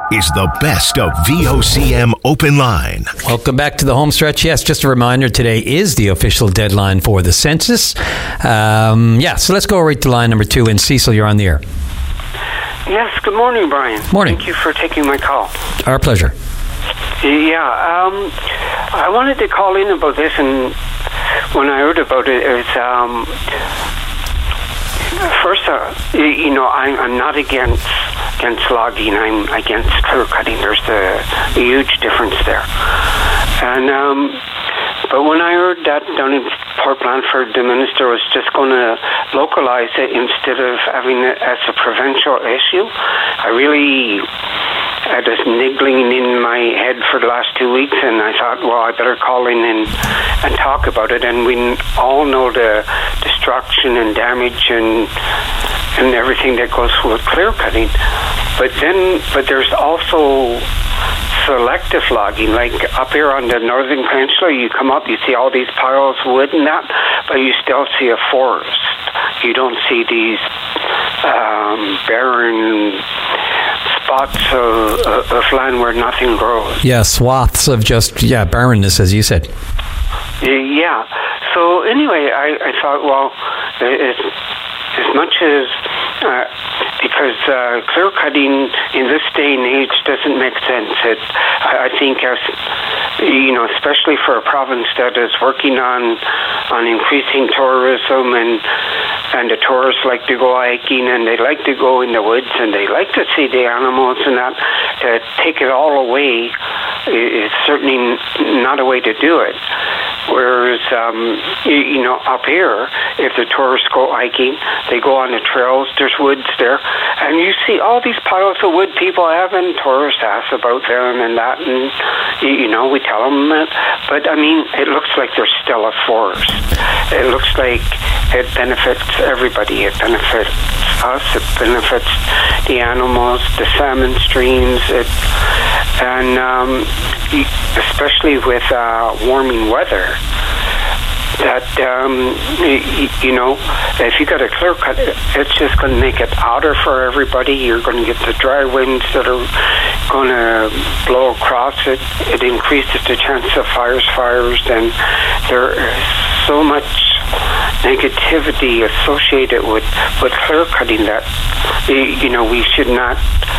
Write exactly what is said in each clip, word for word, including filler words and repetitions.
is the best of V O C M Open Line. Welcome back to the home stretch. Yes, just a reminder, today is the official deadline for the census. Um, yeah, so let's go right to line number two. And Cecil, you're on the air. Yes, good morning, Brian. Morning. Thank you for taking my call. Our pleasure. Yeah, um, I wanted to call in about this, and when I heard about it, it was, um, first, uh, you know, I'm, I'm not against against logging, I'm against clear cutting. There's a, a huge difference there. And, um, but when I heard that down in Port Blandford, the minister was just going to localize it instead of having it as a provincial issue, I really had this niggling in my head for the last two weeks, and I thought, well, I better call in and, and talk about it. And we all know the destruction and damage and and everything that goes with clear cutting. But then, but there's also selective logging, like up here on the Northern Peninsula, you come up, you see all these piles of wood and that, but you still see a forest. You don't see these um, barren spots of, of land where nothing grows. Yeah, swaths of just, yeah, barrenness, as you said. Yeah. So anyway, I, I thought, well, it's, as much as, uh, because uh, clear cutting in this day and age doesn't make sense. It, I, I think, as you know, especially for a province that is working on on increasing tourism, and and the tourists like to go hiking and they like to go in the woods and they like to see the animals and that, to take it all away is certainly not a way to do it. Whereas, um, you, you know, up here, if the tourists go hiking, they go on the trails, there's woods there, and you see all these piles of wood people have, and tourists ask about them and that, and, you, you know, we tell them that. But, I mean, it looks like there's still a forest. It looks like it benefits everybody. It benefits us. It benefits the animals, the salmon streams, it, and um, especially with uh, warming weather, that, um, you, you know, if you got a clear cut, it's just going to make it hotter for everybody. You're going to get the dry winds that are going to blow across it. It increases the chance of fires, fires, and there is so much negativity associated with, with clear cutting that, you know, we should not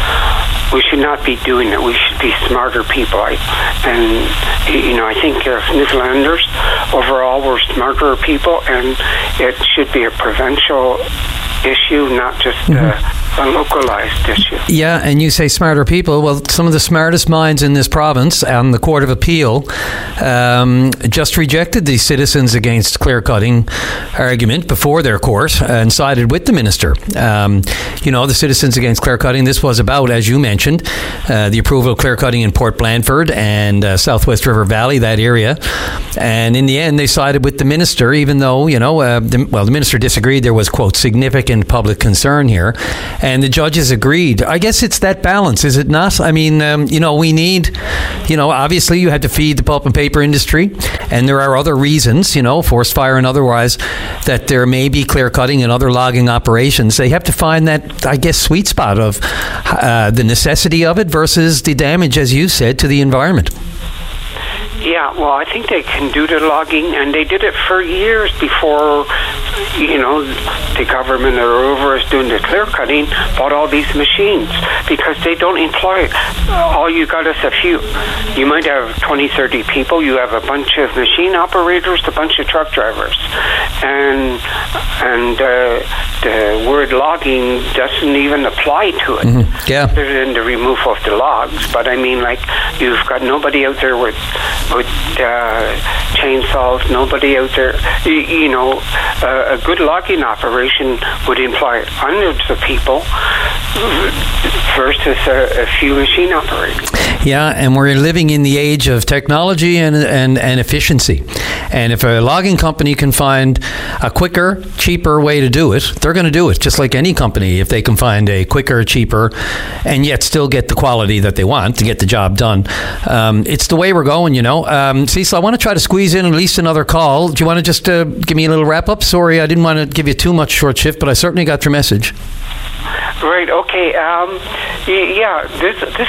we should not be doing it. We should be smarter people. I, and, you know, I think as Newfoundlanders, overall, we're smarter people, and it should be a provincial issue, not just mm-hmm. a, a localized issue. Yeah, and you say smarter people. Well, some of the smartest minds in this province and the Court of Appeal um, just rejected the Citizens Against Clear Cutting argument before their court and sided with the minister. Um, you know, the Citizens Against Clear Cutting, this was about, as you mentioned, uh, the approval of clear cutting in Port Blandford and uh, Southwest River Valley, that area. And in the end, they sided with the minister, even though, you know, uh, the, well, the minister disagreed. There was, quote, significant public concern here. And the judges agreed. I guess it's that balance, is it not? I mean, um, you know, we need, you know, obviously you have to feed the pulp and paper industry, and there are other reasons, you know, forest fire and otherwise, that there may be clear cutting and other logging operations. They have to find that, I guess, sweet spot of uh, the necessity of it versus the damage, as you said, to the environment. Yeah, well, I think they can do the logging, and they did it for years before, you know, the government or whoever is doing the clear cutting bought all these machines, because they don't employ, all you got is a few. You might have twenty, thirty people. You have a bunch of machine operators, a bunch of truck drivers, and and uh, the word logging doesn't even apply to it. Mm-hmm. Yeah. Other than the removal of the logs, but I mean, like, you've got nobody out there with with uh, chainsaws, nobody out there. You, you know, uh, a good logging operation would employ hundreds of people versus a, a few machine operators. Yeah, and we're living in the age of technology and, and, and efficiency. And if a logging company can find a quicker, cheaper way to do it, they're going to do it, just like any company. If they can find a quicker, cheaper, and yet still get the quality that they want to get the job done. Um, it's the way we're going, you know. Um, Cecil, I want to try to squeeze in at least another call. Do you want to just uh, give me a little wrap-up? Sorry, I didn't want to give you too much short shift, but I certainly got your message. Right, okay. Um, yeah, this this